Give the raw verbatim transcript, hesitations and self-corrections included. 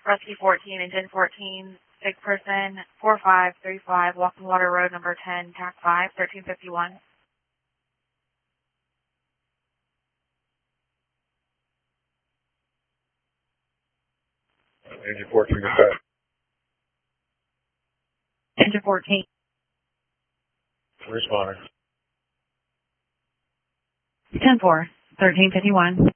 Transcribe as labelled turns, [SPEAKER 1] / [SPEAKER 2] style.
[SPEAKER 1] Rescue fourteen, engine fourteen, sick person, four five three five, Walking Water Road, number ten, T A C five, thirteen fifty-one.
[SPEAKER 2] Engine fourteen, go ahead.
[SPEAKER 1] Engine fourteen.
[SPEAKER 2] Responding.
[SPEAKER 1] ten four, thirteen fifty-one.